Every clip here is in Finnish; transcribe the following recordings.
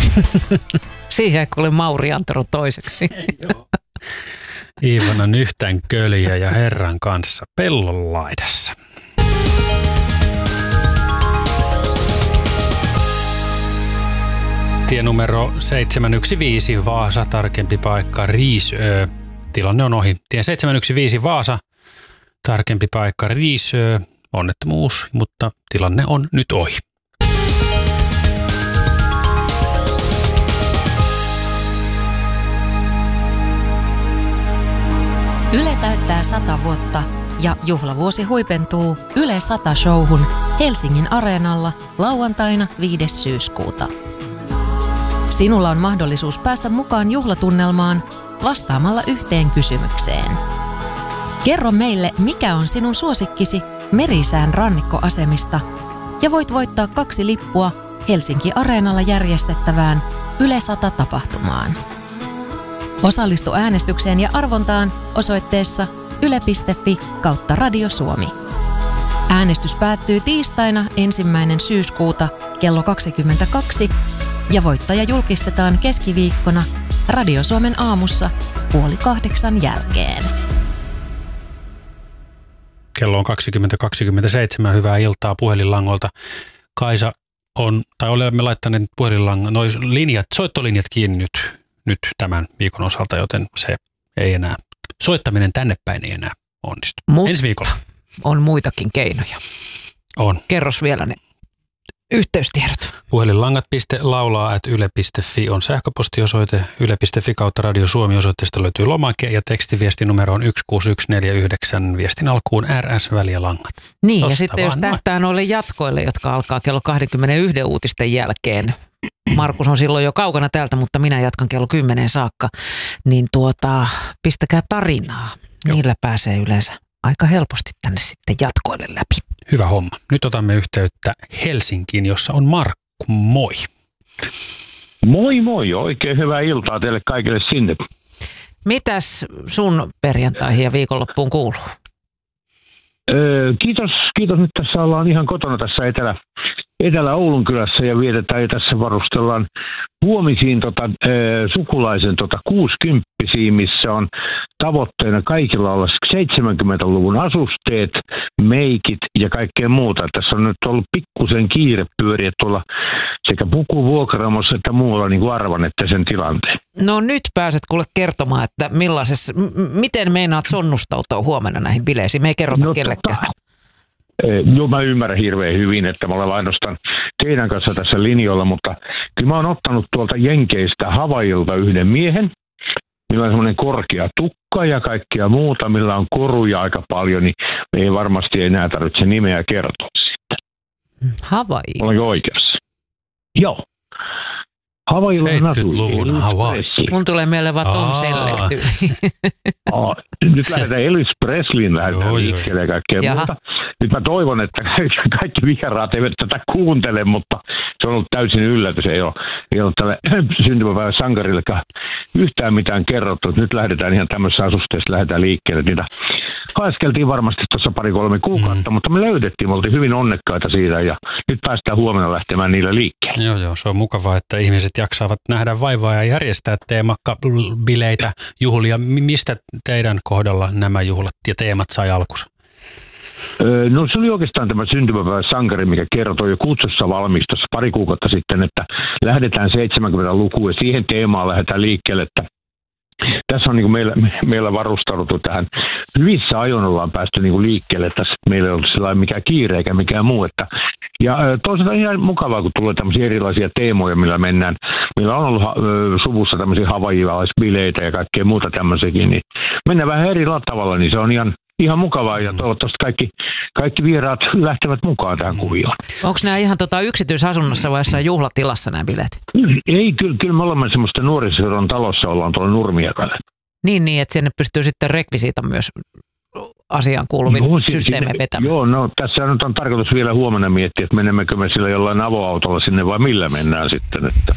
Siihen ei kuule Mauri Antero toiseksi. Iivana Nyhtän köljä ja Herran kanssa pellon laidassa. Tie numero 715 Vaasa, tarkempi paikka Riisö. Tilanne on ohi. Tie 715 Vaasa, tarkempi paikka Riisö. Onnettomuus, mutta tilanne on nyt ohi. Yle täyttää 100 vuotta ja juhlavuosi huipentuu Yle 100-showhun Helsingin Areenalla lauantaina 5. syyskuuta. Sinulla on mahdollisuus päästä mukaan juhlatunnelmaan vastaamalla yhteen kysymykseen. Kerro meille, mikä on sinun suosikkisi Merisään rannikkoasemista ja voit voittaa 2 lippua Helsinki Areenalla järjestettävään Yle 100-tapahtumaan. Osallistu äänestykseen ja arvontaan osoitteessa yle.fi/Radio Suomi. Äänestys päättyy tiistaina 1. syyskuuta kello 22 ja julkistetaan keskiviikkona Radio Suomen aamussa 7:30 jälkeen. Kello on 20:27. Hyvää iltaa puhelinlangolta. Kaisa olemme laittaneet soittolinjat kiinni nyt tämän viikon osalta, joten se ei enää, soittaminen tänne päin ei enää onnistu. Ensi viikolla. On muitakin keinoja. On. Kerros vielä ne yhteystiedot. Puhelinlangat.laulaa@yle.fi on sähköpostiosoite. Yle.fi/Radio Suomi osoitteesta löytyy lomake ja tekstiviesti numero on 16649. Viestin alkuun RS-väliä langat. Niin, tosta ja sitten jos tähtää noille jatkoille, jotka alkaa kello 21 uutisten jälkeen. Markus on silloin jo kaukana täältä, mutta minä jatkan kello 10 saakka. Niin pistäkää tarinaa. Niillä pääsee yleensä aika helposti tänne sitten jatkoille läpi. Hyvä homma. Nyt otamme yhteyttä Helsinkiin, jossa on Markku. Moi. Moi moi. Oikein hyvää iltaa teille kaikille sinne. Mitäs sun perjantaihin ja viikonloppuun kuuluu? Kiitos. Nyt tässä ollaan ihan kotona tässä Etelä-Oulun kylässä ja vietetään ja tässä varustellaan huomisiin sukulaisen 60-vuotiaisiin, missä on tavoitteena kaikilla olla 70-luvun asusteet, meikit ja kaikkea muuta. Tässä on nyt ollut pikkusen kiire pyöriä tuolla sekä pukuvuokraamossa että muualla, niin kuin arvannette sen tilanteen. No nyt pääset kuule kertomaan, että miten meinaat sonnustautua huomenna näihin bileisiin. Me ei kerrota kellekään. Joo, mä ymmärrän hirveän hyvin, että mä olen ainoastaan teidän kanssa tässä linjoilla, mutta kyllä mä oon ottanut tuolta Jenkeistä Havaijilta yhden miehen, millä on semmoinen korkea tukka ja kaikkea muuta, millä on koruja aika paljon, niin me ei varmasti enää tarvitse nimeä kertoa sitten. Havaiji? Olenko oikeassa? Joo. Havaijilla 70-luvun Havaiji. Mun tulee mieleen vaan Tom Selleck. Nyt lähdetään Elvis Presleyin liikkeelle ja kaikkea muuta. Nyt mä toivon, että kaikki vieraat eivät tätä kuuntele, mutta se on ollut täysin yllätys. Ei ole tälle syntymäpäivän sankarillekaan yhtään mitään kerrottu. Nyt lähdetään ihan tämmöisessä asusteessa, lähdetään liikkeelle. Niitä haeskeltiin varmasti tuossa 2-3 kuukautta, mutta me oltiin hyvin onnekkaita siitä ja nyt päästään huomenna lähtemään niillä liikkeelle. Joo, se on mukavaa, että ihmiset jaksavat nähdä vaivaa ja järjestää teemabileitä, juhlia. Mistä teidän kohdalla nämä juhlat ja teemat sai alkunsa? No se oli oikeastaan tämä syntymäpäivän sankari, mikä kertoi jo kutsussa valmistossa 2 kuukautta sitten, että lähdetään 70-lukuun ja siihen teemaan lähdetään liikkeelle, että tässä on niin kuin meillä varustauduttu tähän. Hyvissä ajoin ollaan päästy niin kuin liikkeelle tässä, että meillä ei ollut sellainen mikään kiire eikä mikään muu. Ja toisaalta ihan mukavaa, kun tulee tämmöisiä erilaisia teemoja, millä mennään. Meillä on ollut suvussa tämmöisiä havaijalaisbileitä ja kaikkea muuta tämmöisiäkin, niin mennään vähän eri tavalla, niin se on ihan mukavaa ja toivottavasti kaikki vieraat lähtevät mukaan tähän kuvioon. Onko nämä ihan yksityisasunnossa vai jossain juhlatilassa nämä bileet? Ei, kyllä me olemme semmoista nuorisoseudun talossa, ollaan tuolla Nurmiakalle. Niin, että sinne pystyy sitten rekvisiitan myös asiaan kuuluvin systeemeen vetämään. Joo, no tässä nyt on tarkoitus vielä huomenna miettiä, että menemmekö me sillä jollain avoautolla sinne vai millä mennään sitten. Että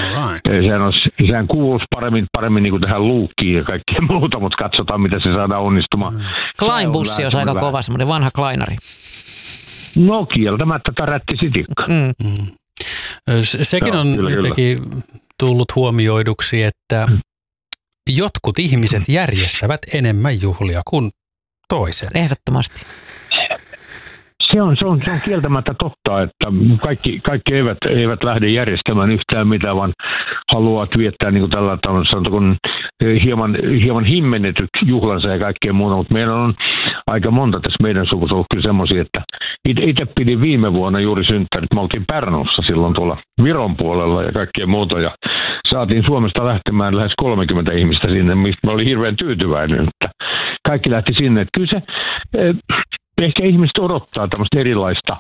sehän kuuluisi paremmin niin kuin tähän luukkiin ja kaikkea muuta, mutta katsotaan mitä se saadaan onnistumaan. Klein-bussi olisi aika kova, semmoinen vanha kleinari. No kieltämättä tärätti sitikka. Sekin on jotenkin tullut huomioiduksi, että jotkut ihmiset järjestävät enemmän juhlia kuin toiset. Ehdottomasti. Se on kieltämättä totta, että kaikki eivät lähde järjestämään yhtään mitään, vaan haluavat viettää niin kuin tällä tavalla, sanotaanko hieman himmennetyt juhlansa ja kaikkea muuta, mutta meillä on aika monta tässä meidän suvussa ollut kyllä semmoisia, että itse pidin viime vuonna juuri synttärit. Me oltiin Pärnussa silloin tuolla Viron puolella ja kaikkea muuta ja saatiin Suomesta lähtemään lähes 30 ihmistä sinne, mistä mä olin hirveän tyytyväinen, että kaikki lähti sinne. Että kyllä se ehkä ihmiset odottaa tämmöistä erilaista,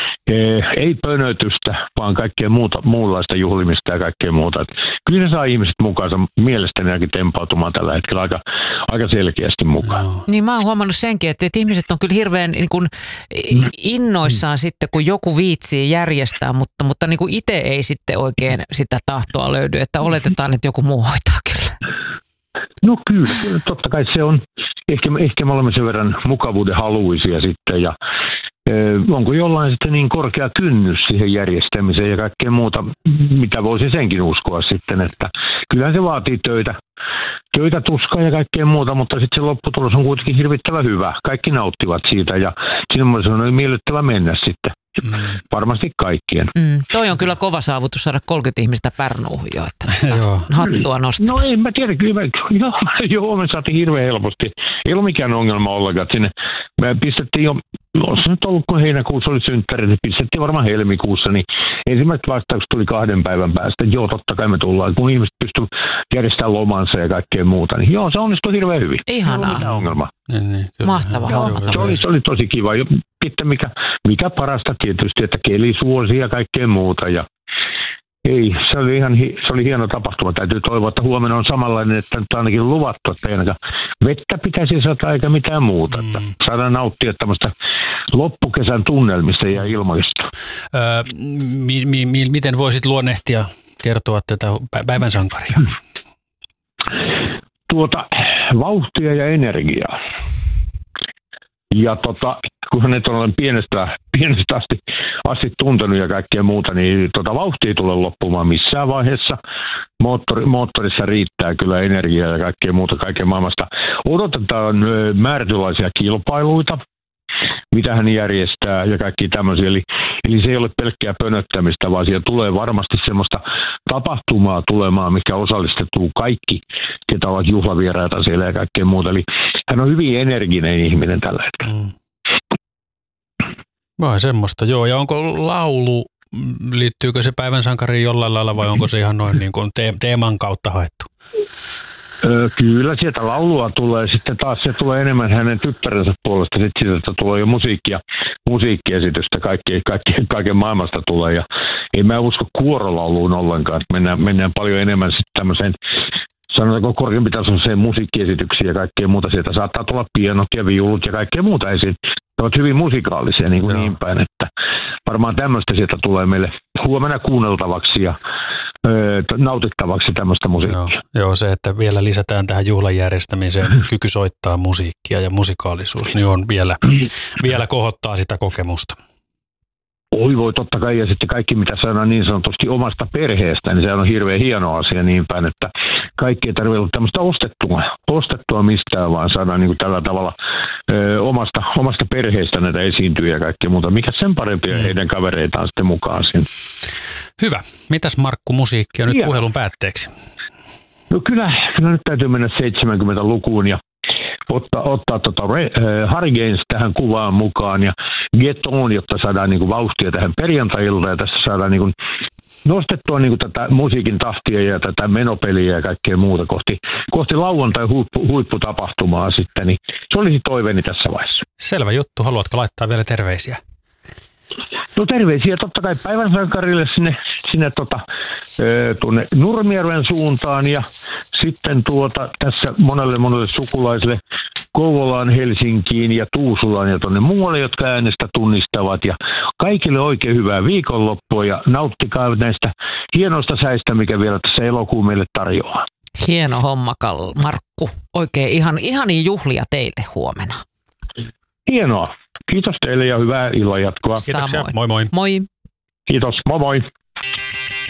ei pönötystä, vaan kaikkea muunlaista juhlimista ja kaikkea muuta. Että kyllä se saa ihmiset mukaansa mielestäni ainakin tempautumaan tällä hetkellä aika selkeästi mukaan. No. Niin mä oon huomannut senkin, että ihmiset on kyllä hirveän niin kuin innoissaan sitten, kun joku viitsii järjestää, mutta niin kuin itse ei sitten oikein sitä tahtoa löydy, että oletetaan, että joku muu hoitaa kyllä. No kyllä, totta kai se on. Ehkä me olemme sen verran mukavuuden haluisia sitten ja onko jollain sitten niin korkea kynnys siihen järjestämiseen ja kaikkea muuta, mitä voisi senkin uskoa sitten, että kyllähän se vaatii töitä, tuskaa ja kaikkea muuta, mutta sitten se lopputulos on kuitenkin hirvittävän hyvä. Kaikki nauttivat siitä ja siinä on miellyttävä mennä sitten. Varmasti kaikkien. Toi on kyllä kova saavutus saada 30 ihmistä Pärnuuhun jo, että hattua nostaa. No en mä tiedä, kyllä joo, me saatiin hirveän helposti. Ei ollut mikään ongelma ollenkaan. Sinne me pistettiin jo, olisi nyt ollut kun heinäkuussa oli synttärit, niin pistettiin varmaan helmikuussa, niin ensimmäiset vastaukset tuli 2 päivän päästä. Joo, totta kai me tullaan, kun ihmiset pystyvät järjestämään lomansa ja kaikkea muuta, niin joo, se onnistui hirveän hyvin. Ihanaa. Ei ollut mitään ongelmaa. Niin, Mahtava homma. Se oli tosi kiva. Sitten mikä parasta tietysti, että keli suosi ja kaikkea muuta. Ja ei, se oli hieno tapahtuma. Täytyy toivoa, että huomenna on samanlainen, että nyt ainakin luvattu, että ei ainakaan vettä pitäisi saada eikä mitään muuta. Että saadaan nauttia tämmöistä loppukesän tunnelmista ja ilmoista. Miten voisit luonnehtia, kertoa tätä päivän sankaria? Vauhtia ja energiaa. Ja kun hänet olen pienestä asti tuntenut ja kaikkea muuta, niin vauhtia ei tule loppumaan missään vaiheessa. Moottorissa riittää kyllä energiaa ja kaikkea muuta kaiken maailmasta. Odotetaan määrätynlaisia kilpailuita, mitä hän järjestää ja kaikki tämmöisiä. Eli se ei ole pelkkää pönöttämistä, vaan siellä tulee varmasti semmoista tapahtumaa tulemaan, mikä osallistuu kaikki, ketä ovat juhlavieraita siellä ja kaikkea muuta. Eli hän on hyvin energinen ihminen tällä hetkellä. Vai semmoista, joo. Ja onko laulu, liittyykö se päivän sankariin jollain lailla vai onko se ihan noin niin kuin teeman kautta haettu? Kyllä sieltä laulua tulee, sitten taas se tulee enemmän hänen tyttärensä puolesta, sitten sieltä tulee jo musiikkiesitystä, kaiken maailmasta tulee ja ei mä usko kuorolauluun ollenkaan, että mennään paljon enemmän sitten tämmöiseen, sanotaanko korkeampi tasoiseen musiikkiesityksiin ja kaikkea muuta, sieltä saattaa tulla pienot ja viulut ja kaikkea muuta esiin. Ne ovat hyvin musikaalisia niin päin, että varmaan tämmöistä sieltä tulee meille huomenna kuunneltavaksi ja nautittavaksi tämmöistä musiikkia. Joo, se, että vielä lisätään tähän juhlan järjestämiseen kyky soittaa musiikkia ja musikaalisuus, niin on vielä kohottaa sitä kokemusta. Oi voi, totta kai, ja sitten kaikki mitä saadaan niin sanotusti omasta perheestä, niin se on hirveän hieno asia niin päin, että kaikki ei tarvitse olla tämmöistä ostettua mistään, vaan saadaan niin kuin tällä tavalla omasta perheestä näitä esiintyjä ja kaikkea muuta. Mikä sen parempia heidän kavereitaan sitten mukaan siinä. Hyvä. Mitäs Markku musiikkia nyt puhelun päätteeksi? No kyllä nyt täytyy mennä 70-lukuun ja ottaa Hurricanes tähän kuvaan mukaan ja Get On, jotta saadaan niin kuin vauhtia tähän perjantai-iltaan ja tässä saadaan niin kuin nostettua niin kuin tätä musiikin tahtia ja tätä menopeliä ja kaikkea muuta kohti lauantai huipputapahtumaa sitten, niin se olisi toiveeni tässä vaiheessa. Selvä juttu. Haluatko laittaa vielä terveisiä? No terveisiä totta kai päivän sankarille sinne tuonne Nurmijärven suuntaan ja sitten tässä monelle sukulaisille Kouvolaan, Helsinkiin ja Tuusulaan ja tuonne muualle, jotka äänestä tunnistavat ja kaikille oikein hyvää viikonloppua ja nauttikaa näistä hienoista säistä, mikä vielä tässä elokuun meille tarjoaa. Hieno homma, Markku. Oikein ihania juhlia teille huomenna. Hienoa. Kiitos teille ja hyvää illanjatkoa. Kiitoksia. Samoin. Moi moi. Moi. Kiitos. Moi moi.